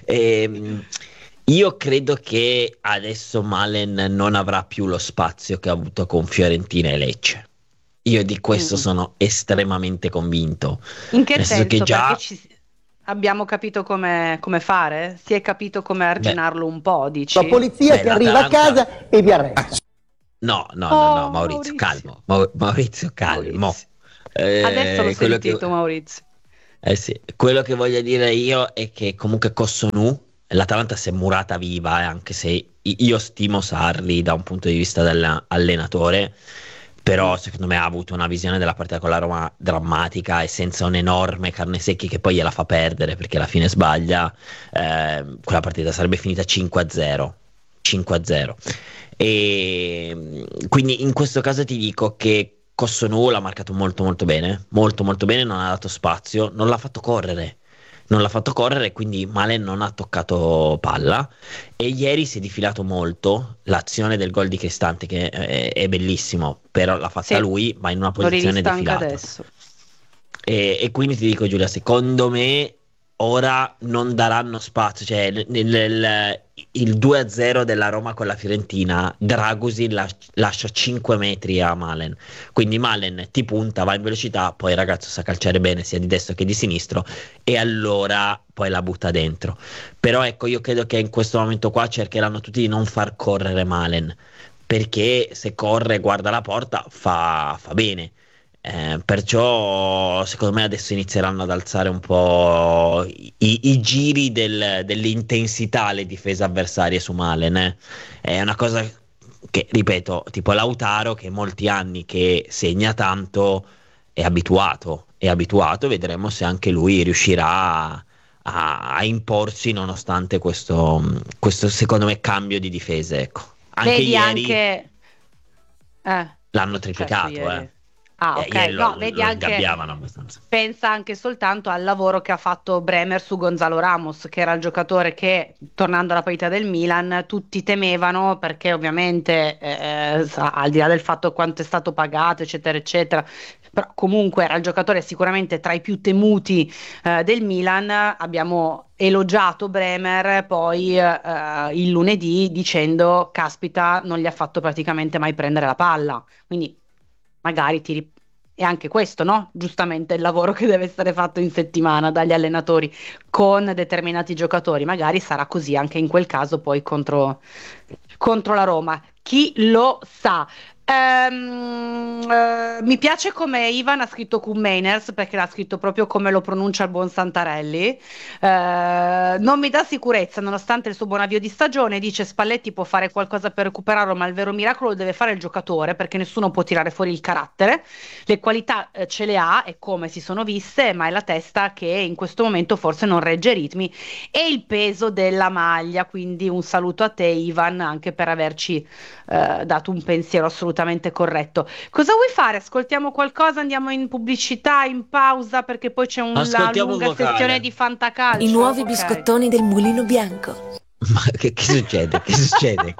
Io credo che adesso Malen non avrà più lo spazio che ha avuto con Fiorentina e Lecce. Io di questo sono estremamente convinto. In che Nel senso? che già... Perché abbiamo capito come fare? Si è capito come arginarlo un po', dici? La polizia che arriva a casa e vi arresta. No, Maurizio, calmo. Maurizio, calmo. Adesso l'ho sentito, Maurizio. Sì. Quello che voglio dire io è che comunque Cossonù, l'Atalanta si è murata viva, anche se io stimo Sarri da un punto di vista dell'allenatore, però secondo me ha avuto una visione della partita con la Roma drammatica e senza un enorme Carnesecchi che poi gliela fa perdere perché alla fine sbaglia, quella partita sarebbe finita 5-0. E quindi in questo caso ti dico che Cossonù l'ha marcato molto molto bene, non ha dato spazio, non l'ha fatto correre, quindi Malen non ha toccato palla e ieri si è difilato molto l'azione del gol di Cristante che è bellissimo, però l'ha fatta lui ma in una posizione defilata. Adesso. E quindi ti dico Giulia, secondo me ora non daranno spazio, cioè il 2-0 della Roma con la Fiorentina, Dragusin lascia 5 metri a Malen, quindi Malen ti punta, va in velocità, poi il ragazzo sa calciare bene sia di destro che di sinistro e allora poi la butta dentro. Però ecco, io credo che in questo momento qua cercheranno tutti di non far correre Malen, perché se corre e guarda la porta fa bene. Perciò secondo me adesso inizieranno ad alzare un po' i giri dell'intensità le difese avversarie su Malen. È una cosa che, ripeto, tipo Lautaro che molti anni che segna tanto è abituato, vedremo se anche lui riuscirà a imporsi nonostante questo secondo me cambio di difese, ecco. Anche vedi ieri anche l'hanno triplicato, ieri. Ok, vedi anche, pensa anche soltanto al lavoro che ha fatto Bremer su Gonzalo Ramos, che era il giocatore che, tornando alla partita del Milan, tutti temevano perché ovviamente al di là del fatto quanto è stato pagato eccetera eccetera, però comunque era il giocatore sicuramente tra i più temuti del Milan. Abbiamo elogiato Bremer poi il lunedì dicendo caspita, non gli ha fatto praticamente mai prendere la palla, quindi magari e anche questo, no? Giustamente il lavoro che deve essere fatto in settimana dagli allenatori con determinati giocatori, magari sarà così anche in quel caso poi contro la Roma, chi lo sa. Mi piace come Ivan ha scritto Koemaners, perché l'ha scritto proprio come lo pronuncia il buon Santarelli. Non mi dà sicurezza nonostante il suo buon avvio di stagione, dice Spalletti può fare qualcosa per recuperarlo ma il vero miracolo lo deve fare il giocatore, perché nessuno può tirare fuori il carattere, le qualità ce le ha e come si sono viste, ma è la testa che in questo momento forse non regge i ritmi e il peso della maglia. Quindi un saluto a te Ivan, anche per averci dato un pensiero assolutamente corretto. Cosa vuoi fare? Ascoltiamo qualcosa? Andiamo in pubblicità, in pausa, perché poi c'è una lunga sessione di fantacalcio. I nuovi biscottoni del Mulino Bianco. Ma che succede? Che succede?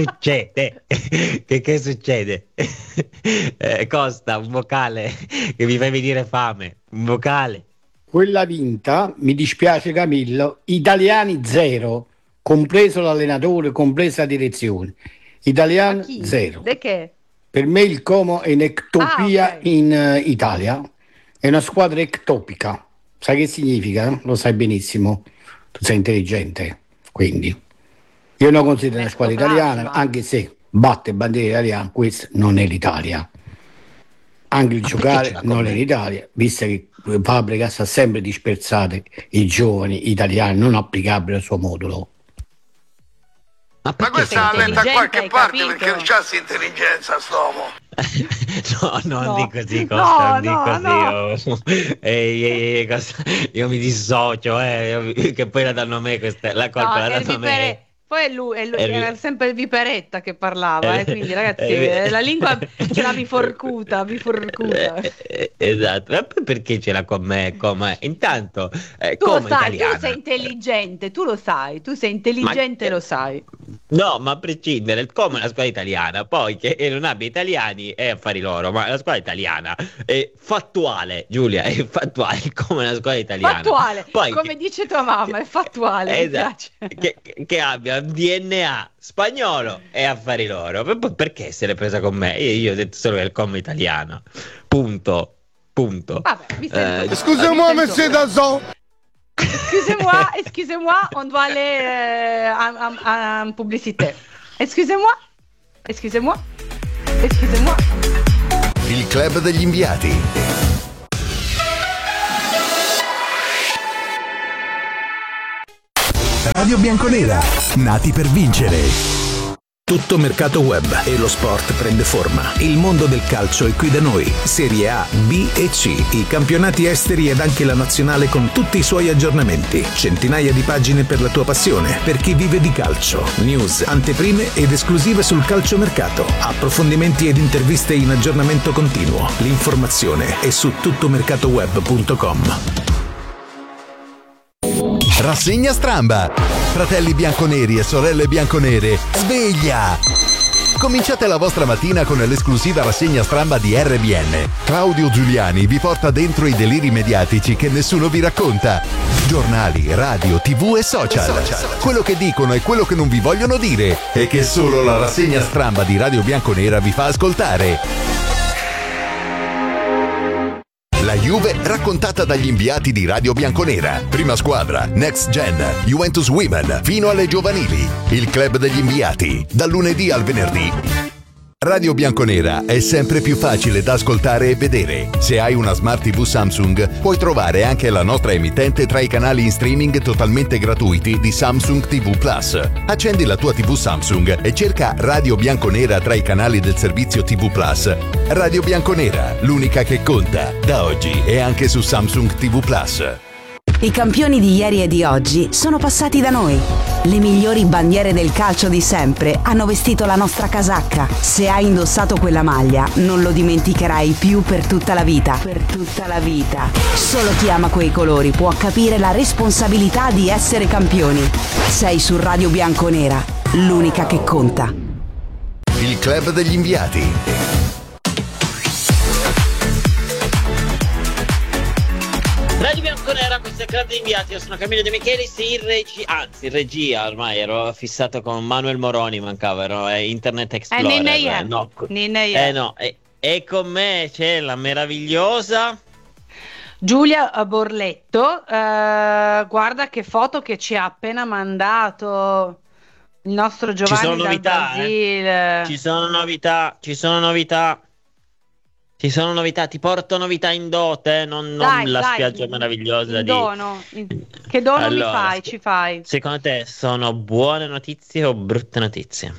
Che succede? Costa, un vocale che mi fai venire fame, un vocale. Quella vinta, mi dispiace Camillo, italiani zero, compreso l'allenatore, compresa la direzione. Italiani zero. De che? Per me il Como è un'ectopia okay. In Italia, è una squadra ectopica. Sai che significa? Lo sai benissimo, tu sei intelligente, quindi io non considero una squadra italiana, anche se batte bandiera italiana, questa non è l'Italia. Anche il giocare non è l'Italia, visto che Fabregas ha sempre dispersato i giovani italiani non applicabili al suo modulo. Ma questa la mette da qualche parte perché non c'ha intelligenza st'uomo. Non dico così, Costa, non dico così. Costa, io mi dissocio, che poi la danno a me questa, la colpa la danno a me. Poi è lui era sempre il Viperetta che parlava, quindi ragazzi la lingua ce l'ha biforcuta. Esatto, ma perché ce l'ha con me? Intanto tu come lo sai, italiana. tu sei intelligente, tu lo sai, tu sei intelligente, lo sai. No, ma a prescindere, come la squadra italiana, poi che non abbia italiani è affari loro, ma la squadra italiana è fattuale, Giulia, è fattuale come la squadra italiana. Fattuale, poi, come dice tua mamma, è fattuale. Esatto, che abbia DNA spagnolo e affari loro. Perché se l'è presa con me? Io ho detto solo che è il com italiano. Punto. Vabbè, Excusez-moi, monsieur Dazon. Excusez-moi, on doit aller en publicité. Excusez-moi. Il club degli inviati. Radio Bianconera, nati per vincere. Tutto mercato web e lo sport prende forma. Il mondo del calcio è qui da noi. Serie A, B e C, i campionati esteri ed anche la nazionale con tutti i suoi aggiornamenti. Centinaia di pagine per la tua passione, per chi vive di calcio. News, anteprime ed esclusive sul calciomercato. Approfondimenti ed interviste in aggiornamento continuo. L'informazione è su tuttomercatoweb.com. Rassegna Stramba. Fratelli bianconeri e sorelle bianconere, sveglia! Cominciate la vostra mattina con l'esclusiva rassegna Stramba di RBN. Claudio Giuliani vi porta dentro i deliri mediatici che nessuno vi racconta. Giornali, radio, TV e social. Quello che dicono e quello che non vi vogliono dire e che solo la rassegna Stramba di Radio Bianconera vi fa ascoltare. La Juve raccontata dagli inviati di Radio Bianconera. Prima squadra, Next Gen, Juventus Women, fino alle giovanili. Il club degli inviati, dal lunedì al venerdì. Radio Bianconera è sempre più facile da ascoltare e vedere. Se hai una Smart TV Samsung, puoi trovare anche la nostra emittente tra i canali in streaming totalmente gratuiti di Samsung TV Plus. Accendi la tua TV Samsung e cerca Radio Bianconera tra i canali del servizio TV Plus. Radio Bianconera, l'unica che conta, da oggi e anche su Samsung TV Plus. I campioni di ieri e di oggi sono passati da noi. Le migliori bandiere del calcio di sempre hanno vestito la nostra casacca. Se hai indossato quella maglia, non lo dimenticherai più per tutta la vita. Per tutta la vita. Solo chi ama quei colori può capire la responsabilità di essere campioni. Sei su Radio Bianconera, l'unica che conta. Il club degli inviati. Radio Bianconera, questo è il club di inviati. Io sono Camillo De Michelis, in regia ormai ero fissato con Manuel Moroni, mancava, ero Internet Explorer. E con me c'è la meravigliosa Giulia Borletto. Guarda che foto che ci ha appena mandato il nostro Giovanni dal Brasile. Ci sono novità, ti porto novità in dote, non la spiaggia meravigliosa di dono. Che dono allora, ci fai? Secondo te sono buone notizie o brutte notizie?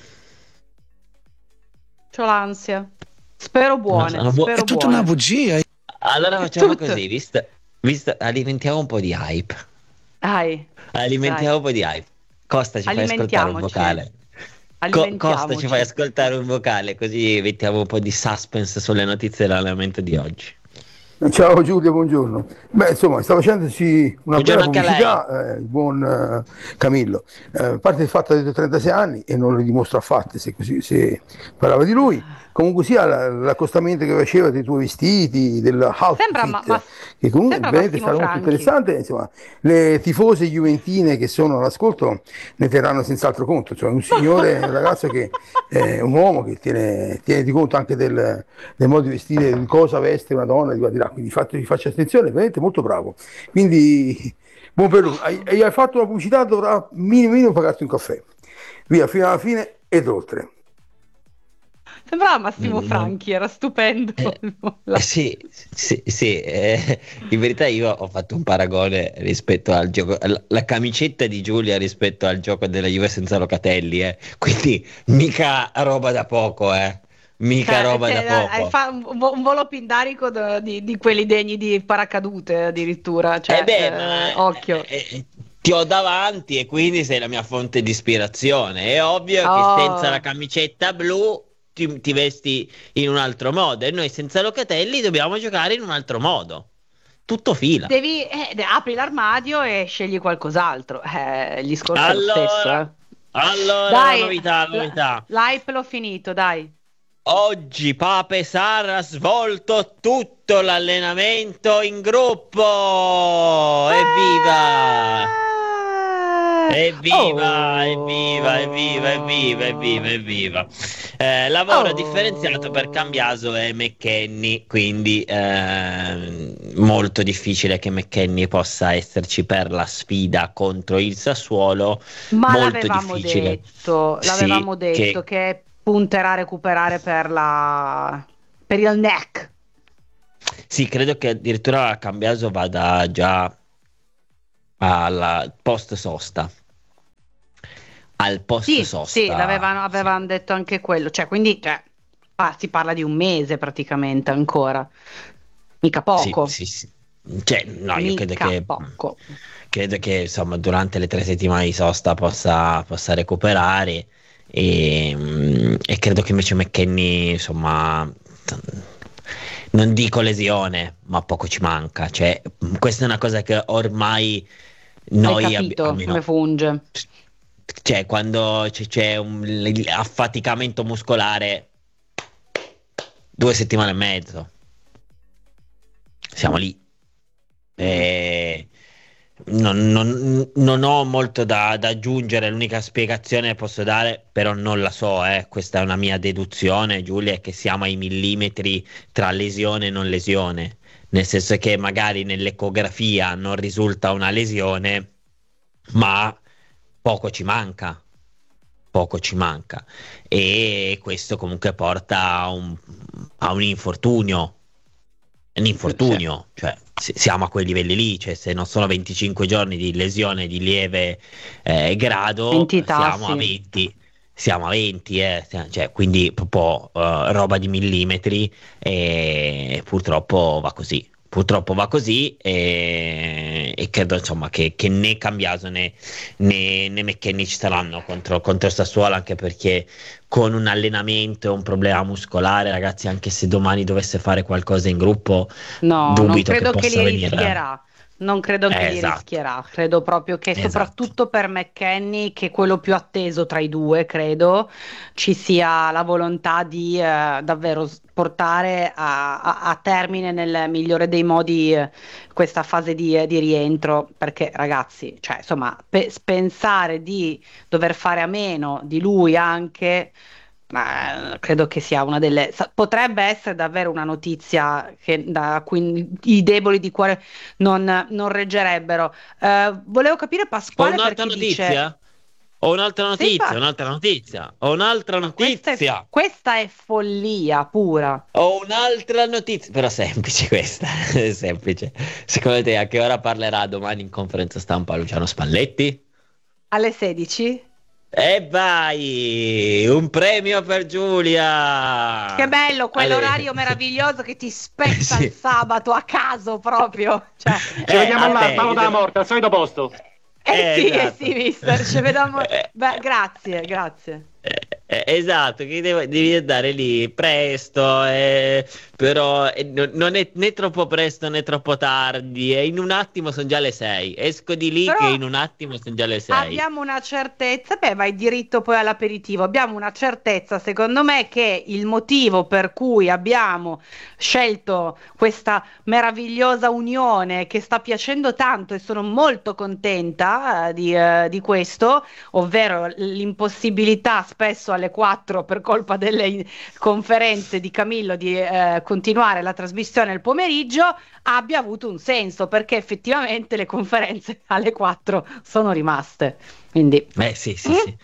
C'ho l'ansia. Spero buone. È tutta una bugia. Allora facciamo così, visto alimentiamo un po' di hype. Alimentiamo un po' di hype. Costa ci fai ascoltare un vocale. Costa ci fai ascoltare un vocale, così mettiamo un po' di suspense sulle notizie dell'allenamento di oggi. Ciao Giulia, buongiorno. Beh, insomma, sta facendosi una bella pubblicità, il buon Camillo. A parte il fatto che ha detto 36 anni e non lo dimostra affatto se parlava di lui. Comunque sia l'accostamento che faceva dei tuoi vestiti, dell'outfit, che comunque è stato molto interessante. Insomma, le tifose juventine che sono all'ascolto ne terranno senz'altro conto. Cioè, un signore, un ragazzo che è un uomo che tiene di conto anche del modo di vestire, di cosa veste una donna, di qua di là. Quindi faccia attenzione, veramente molto bravo. Quindi buon per lui. Hai fatto una pubblicità, dovrà minimo pagarti un caffè. Via, fino alla fine ed oltre. Sembrava Massimo Franchi, era stupendo. Sì. In verità io ho fatto un paragone rispetto al gioco, la camicetta di Giulia rispetto al gioco della Juve senza Locatelli, quindi mica roba da poco, mica roba da poco. Fa un volo pindarico di quelli degni di paracadute addirittura, occhio. Ti ho davanti e quindi sei la mia fonte di ispirazione. È ovvio che senza la camicetta blu ti vesti in un altro modo e noi senza Locatelli dobbiamo giocare in un altro modo. Tutto fila. Apri l'armadio e scegli qualcos'altro. Il discorso è lo stesso. Allora, dai, novità. L'hype l'ho finito, dai. Oggi Pape Sarr ha svolto tutto l'allenamento in gruppo. Evviva! Evviva. Lavoro differenziato per Cambiaso e McKennie, quindi molto difficile che McKennie possa esserci per la sfida contro il Sassuolo. Ma molto l'avevamo difficile. detto che punterà a recuperare per il neck. Sì, credo che addirittura Cambiaso vada già al post sosta. Al post sosta. Sì, avevano detto anche quello. Quindi si parla di un mese praticamente ancora. Mica poco. Sì. Io credo che insomma durante le 3 settimane di sosta possa recuperare e credo che invece McKennie, insomma, non dico lesione, ma poco ci manca. Questa è una cosa che ormai noi hai capito come funge. Quando c'è un affaticamento muscolare, 2 settimane e mezzo siamo lì. Non ho molto da aggiungere. L'unica spiegazione che posso dare, però non la so, questa è una mia deduzione, Giulia, è che siamo ai millimetri tra lesione e non lesione, nel senso che magari nell'ecografia non risulta una lesione, ma poco ci manca, e questo comunque porta a un infortunio. Cioè siamo a quei livelli lì, se non sono 25 giorni di lesione di lieve grado, siamo a 20, quindi proprio roba di millimetri, e purtroppo va così e credo insomma che né Cambiaso né McKennie ci saranno contro il Sassuolo, anche perché con un allenamento e un problema muscolare, ragazzi, anche se domani dovesse fare qualcosa in gruppo, dubito non credo che li rischierà. Non credo che li rischierà, credo proprio che soprattutto per McKennie, che è quello più atteso tra i due, credo ci sia la volontà di davvero portare a termine nel migliore dei modi questa fase di rientro, perché ragazzi, pensare di dover fare a meno di lui anche, credo che sia potrebbe essere davvero una notizia da cui i deboli di cuore non reggerebbero. Volevo capire Pasquale, un'altra notizia? Un'altra notizia. Questa è follia pura. Ho un'altra notizia, però semplice questa, è semplice. Secondo te a che ora parlerà domani in conferenza stampa Luciano Spalletti? Alle 16? E vai, un premio per Giulia. Che bello, quell'orario meraviglioso che ti spezza il sabato a caso proprio. Ci vediamo là, Paolo dalla morte, al solito posto. Sì, mister, ci vediamo. Beh, grazie. Esatto, che devi andare lì presto, però non è né troppo presto né troppo tardi, e in un attimo sono già le 6. Esco di lì, però che in un attimo sono già le 6. Abbiamo una certezza, vai diritto poi all'aperitivo. Abbiamo una certezza, secondo me, che il motivo per cui abbiamo scelto questa meravigliosa unione che sta piacendo tanto, e sono molto contenta di questo, ovvero l'impossibilità spesso alle 4 per colpa delle conferenze di Camillo di continuare la trasmissione il pomeriggio, abbia avuto un senso, perché effettivamente le conferenze alle 4 sono rimaste. Quindi sì,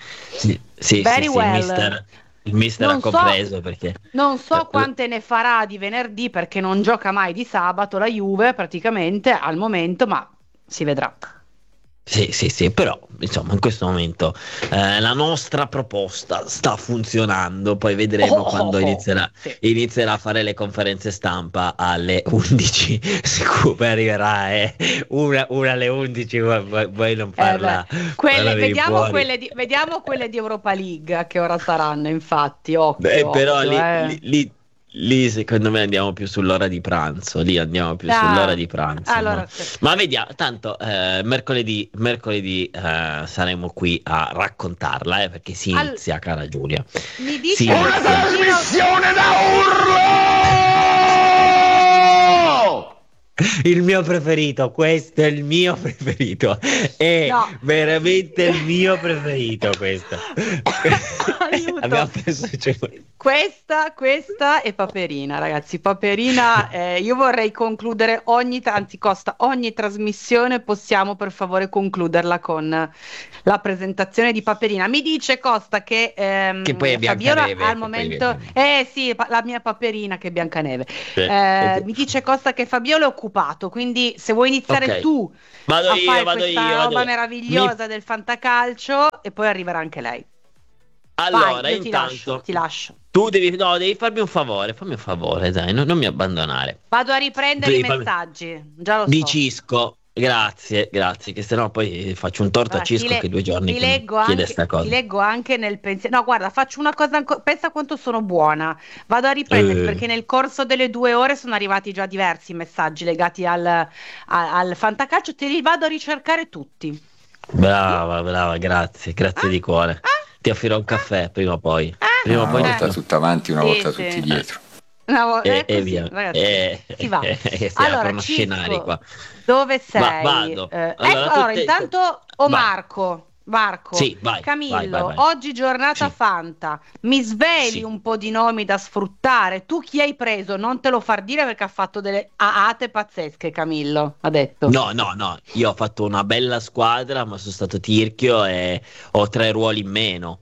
il mister ha compreso, perché non so quante ne farà di venerdì, perché non gioca mai di sabato la Juve praticamente al momento, ma si vedrà. Sì, però insomma in questo momento la nostra proposta sta funzionando, poi vedremo quando inizierà a fare le conferenze stampa alle 11, poi arriverà una alle 11, poi non parla. Vediamo quelle di Europa League a che ora saranno, infatti. Occhio, però lì secondo me andiamo più sull'ora di pranzo. Allora, ma vediamo, tanto mercoledì saremo qui a raccontarla, perché si inizia, cara Giulia. Mi dice una trasmissione da urlo! Il mio preferito, questo è il mio preferito, è veramente il mio preferito questo. Abbiamo preso, questa è Paperina, ragazzi. Paperina, io vorrei concludere anzi Costa, ogni trasmissione possiamo per favore concluderla con la presentazione di Paperina. Mi dice Costa che poi è Fabiola Biancaneve, al momento sì, la mia Paperina che è Biancaneve. Mi dice Costa che Fabiola è occupato, quindi se vuoi iniziare tu a fare questa roba meravigliosa del fantacalcio e poi arriverà anche lei. Allora, vai, intanto ti lascio. Tu devi farmi un favore, dai, non mi abbandonare. Vado a riprendere i messaggi, già lo so. Di Cisco, grazie, che sennò poi faccio un torto a Cisco che 2 giorni che chiede sta cosa. Ti leggo anche nel pensiero. No, guarda, faccio una cosa pensa quanto sono buona. Vado a riprendere perché nel corso delle 2 ore sono arrivati già diversi messaggi legati al fantacalcio, te li vado a ricercare tutti. Brava, grazie di cuore. Ti offrirò un caffè prima o poi. Una volta tutto avanti, una volta tutti dietro. E via. Ragazzi, si va. Allora, aprono scenari qua. Dove sei? Vado. Allora, intanto Marco. Sì, vai, Camillo, vai. oggi giornata Fanta, mi sveli un po' di nomi da sfruttare? Tu chi hai preso? Non te lo far dire perché ha fatto delle aate pazzesche, Camillo, ha detto. No, io ho fatto una bella squadra, ma sono stato tirchio e ho 3 ruoli in meno.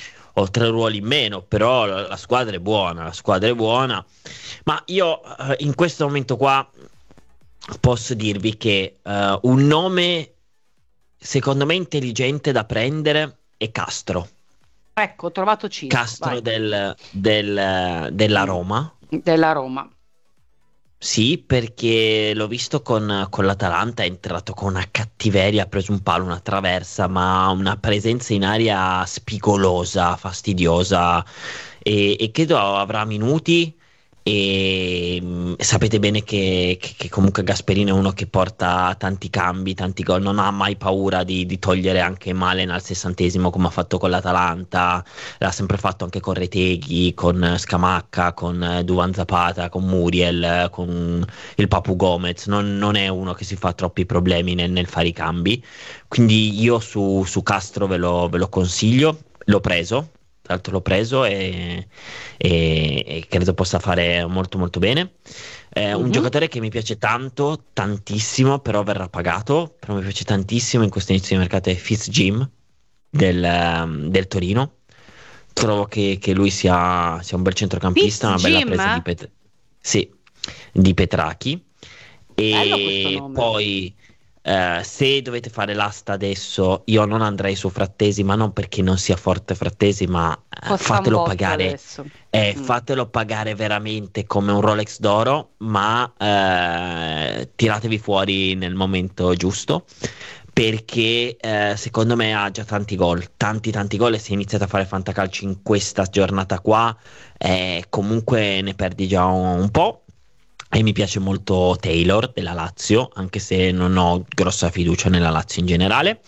Però la squadra è buona, ma io in questo momento qua posso dirvi che un nome secondo me intelligente da prendere è Castro. Ecco, ho trovato Castro della Roma. Della Roma. Sì, perché l'ho visto con l'Atalanta, è entrato con una cattiveria, ha preso un palo, una traversa, ma una presenza in aria spigolosa, fastidiosa e credo avrà minuti. E sapete bene che comunque Gasperini è uno che porta tanti cambi, tanti gol, non ha mai paura di togliere anche Malen al 60esimo come ha fatto con l'Atalanta, l'ha sempre fatto anche con Retegui, con Scamacca, con Duvan Zapata, con Muriel, con il Papu Gomez, non è uno che si fa troppi problemi nel fare i cambi, quindi io su Castro ve lo consiglio, l'ho preso e credo possa fare molto molto bene. Un giocatore che mi piace tantissimo, però verrà pagato, però mi piace tantissimo in questo inizio di mercato è Fitzjim del Torino. Trovo che lui sia un bel centrocampista, una bella presa di Petrachi. E poi se dovete fare l'asta adesso, io non andrei su Frattesi, ma non perché non sia forte Frattesi, ma fatelo pagare. Fatelo pagare veramente come un Rolex d'oro, ma tiratevi fuori nel momento giusto, perché secondo me ha già tanti gol, tanti gol, e se iniziate a fare fantacalcio in questa giornata qua comunque ne perdi già un po'. E mi piace molto Taylor della Lazio, anche se non ho grossa fiducia nella Lazio in generale.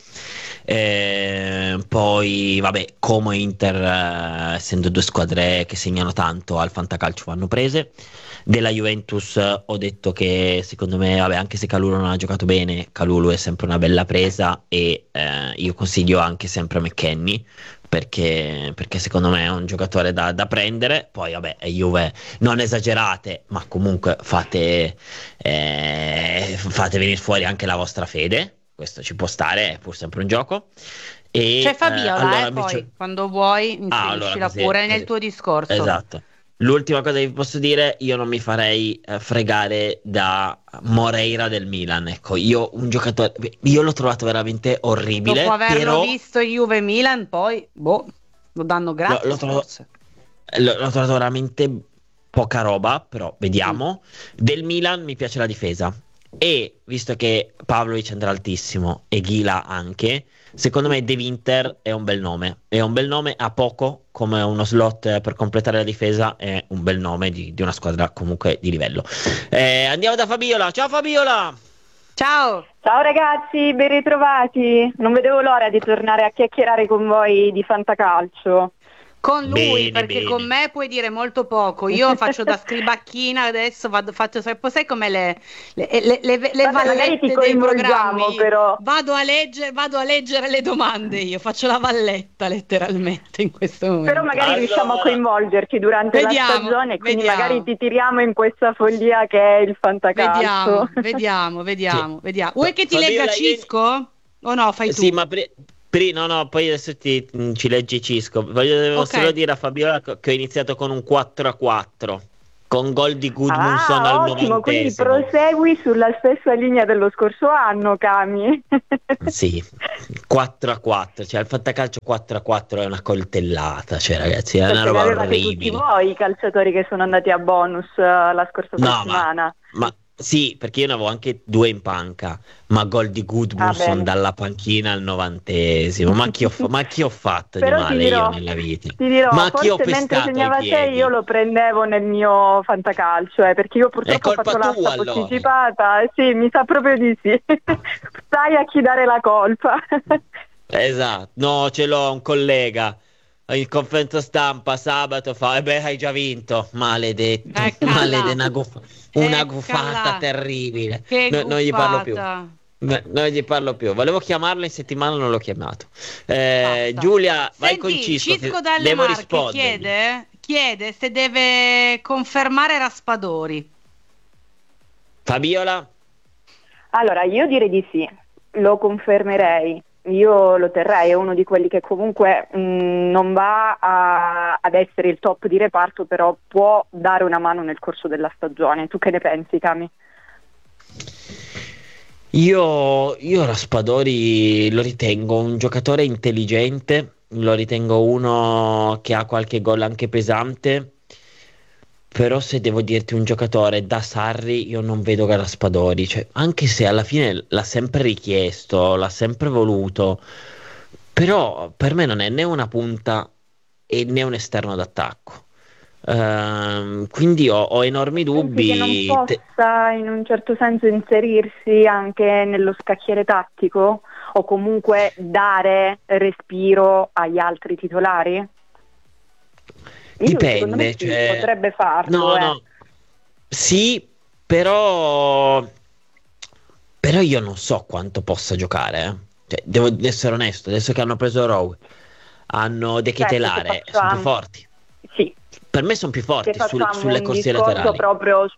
Poi vabbè, Como e Inter, essendo 2 squadre che segnano tanto al fantacalcio, vanno prese. Della Juventus ho detto che secondo me, vabbè, anche se Kalulu non ha giocato bene, Kalulu è sempre una bella presa, e io consiglio anche sempre McKennie, perché secondo me è un giocatore da prendere. Poi vabbè, è Juve, non esagerate, ma comunque fate venire fuori anche la vostra fede, questo ci può stare, è pur sempre un gioco. E c'è Fabiola, poi quando vuoi inseriscila pure nel tuo discorso. Esatto. L'ultima cosa che vi posso dire, io non mi farei fregare da Moreira del Milan. Ecco, io l'ho trovato veramente orribile. Dopo averlo visto Juve-Milan, poi lo danno gratis. L'ho trovato veramente poca roba, però vediamo. Del Milan mi piace la difesa, e visto che Pavlovic andrà altissimo e Ghila anche, secondo me De Winter è un bel nome, a poco come uno slot per completare la difesa, è un bel nome di una squadra comunque di livello. Andiamo da Fabiola. Ciao Fabiola! Ciao ragazzi, ben ritrovati. Non vedevo l'ora di tornare a chiacchierare con voi di fantacalcio. Con lui, perché con me puoi dire molto poco. Io faccio da scribacchina adesso, sai come le vallette dei programmi. Però. Vado a leggere le domande, io faccio la valletta letteralmente in questo momento. Però magari riusciamo a coinvolgerci durante la stagione, quindi magari ti tiriamo in questa follia che è il fantacalcio. Vediamo. Vuoi che ti legga Cisco? O no, fai tu? Sì, ma poi adesso ci leggi Cisco. Volevo solo dire a Fabiola che ho iniziato con un 4-4 con gol di Gudmundsson al 90esimo. Quindi prosegui sulla stessa linea dello scorso anno, Cami. Sì, 4-4, cioè il fantacalcio 4-4 è una coltellata, cioè ragazzi, è una roba orribile. Tutti voi i calciatori che sono andati a bonus la scorsa settimana. Ma sì, perché io ne avevo anche 2 in panca, ma gol di Gudmundsson dalla panchina al 90esimo. Ma chi ho fatto di male io nella vita? Ti dirò, ma chi ho forse mentre pestato segnava te io lo prendevo nel mio fantacalcio, perché io purtroppo ho fatto l'asta posticipata. Sì, mi sa proprio di sì. Sai a chi dare la colpa. Esatto, no, ce l'ho un collega. In conferenza stampa sabato fa hai già vinto, maledetto, una gufata terribile. Non gli parlo più. Non gli parlo più. Volevo chiamarlo in settimana, non l'ho chiamato. Giulia, vai con Cisco. Cisco dalle Marche chiede se deve confermare Raspadori. Fabiola? Allora, io direi di sì, lo confermerei. Io lo terrei, è uno di quelli che comunque non va ad essere il top di reparto, però può dare una mano nel corso della stagione. Tu che ne pensi, Cami? Io Raspadori lo ritengo un giocatore intelligente, lo ritengo uno che ha qualche gol anche pesante, però se devo dirti un giocatore da Sarri io non vedo Raspadori, cioè, anche se alla fine l'ha sempre richiesto, l'ha sempre voluto, però per me non è né una punta e né un esterno d'attacco, quindi ho enormi dubbi. Pensi che non possa in un certo senso inserirsi anche nello scacchiere tattico o comunque dare respiro agli altri titolari? Dipende, cioè... potrebbe farlo. No. Sì, però io non so quanto possa giocare. Cioè, devo essere onesto, adesso che hanno preso Rowe, hanno De Ketelare, sono più forti. Sì. Per me sono più forti sulle corsie laterali. Proprio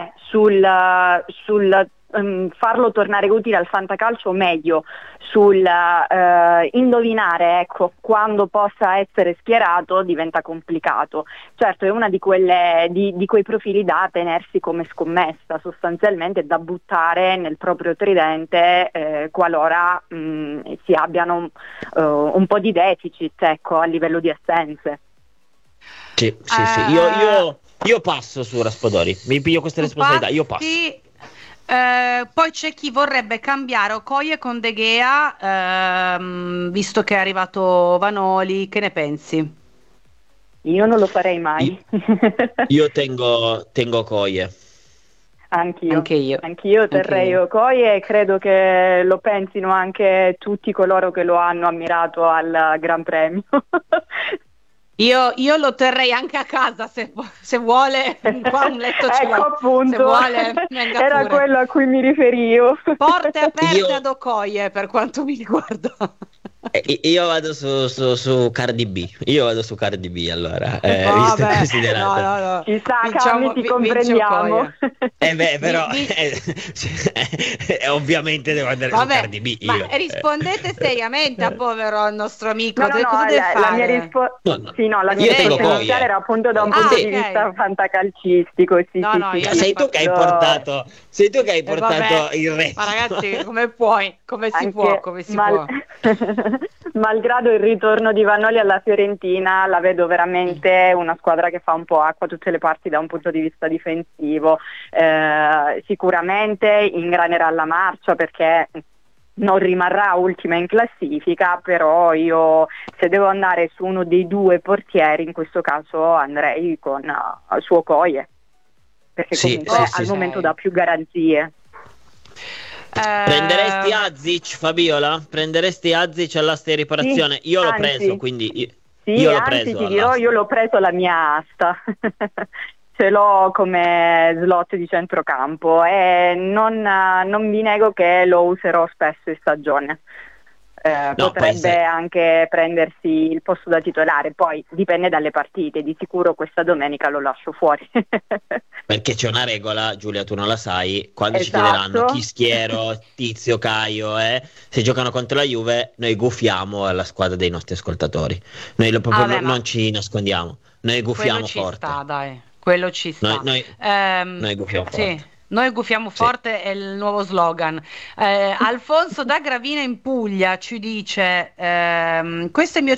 sul farlo tornare utile al fantacalcio, meglio sul indovinare, ecco, quando possa essere schierato diventa complicato. Certo, è una di quelle di quei profili da tenersi come scommessa, sostanzialmente da buttare nel proprio tridente qualora si abbiano un po' di deficit, ecco, a livello di assenze. Sì. Io passo su Raspadori, mi piglio questa responsabilità, io passo. Poi c'è chi vorrebbe cambiare Okoye con De Gea, visto che è arrivato Vanoli, che ne pensi? Io non lo farei mai. Io tengo Okoye. Anch'io terrei Okoye e credo che lo pensino anche tutti coloro che lo hanno ammirato al Gran Premio. Io lo terrei anche a casa se vuole, qua un letto ce l'ho. Ecco, appunto, se vuole, era pure. Quello a cui mi riferivo. Porte aperte ad Okoye per quanto mi riguarda. Io vado su Cardi B. Allora, visto e considerato. No. Chissà, Cami, ti comprendiamo. Però ovviamente devo andare su Cardi B. Ma rispondete seriamente a povero al nostro amico. La mia risposta la mia risposta iniziale era appunto da un punto di vista fantacalcistico. Sei tu che hai portato il resto. Ma ragazzi, come puoi? Come si può? Malgrado il ritorno di Vanoli alla Fiorentina, la vedo veramente una squadra che fa un po' acqua a tutte le parti da un punto di vista difensivo. Sicuramente ingranerà la marcia perché non rimarrà ultima in classifica, però io se devo andare su uno dei due portieri in questo caso andrei con su Okoye, perché comunque al momento dà più garanzie. Prenderesti Azic, Fabiola? Prenderesti Azic all'asta di riparazione? Io l'ho preso, quindi Sì, io l'ho anzi preso ti dirò, io l'ho preso alla mia asta. Ce l'ho come slot di centrocampo e non vi nego che lo userò spesso in stagione. Potrebbe anche prendersi il posto da titolare, poi dipende dalle partite, di sicuro questa domenica lo lascio fuori. Perché c'è una regola, Giulia, tu non la sai, quando ci chiederanno chi schiero, Tizio, Caio, se giocano contro la Juve, noi gufiamo alla squadra dei nostri ascoltatori, noi non ci nascondiamo, noi gufiamo forte. Quello ci sta. Noi gufiamo forte. Noi gufiamo forte, è il nuovo slogan. Alfonso da Gravina in Puglia ci dice: questo è il mio